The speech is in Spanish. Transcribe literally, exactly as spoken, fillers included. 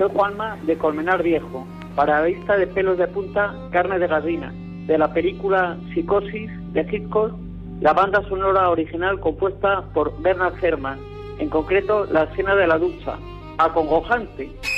Soy Juanma de Colmenar Viejo, para Vista de Pelos de Punta, Carne de Gallina, de la película Psicosis de Hitchcock, la banda sonora original compuesta por Bernard Herrmann, en concreto la escena de la ducha, acongojante.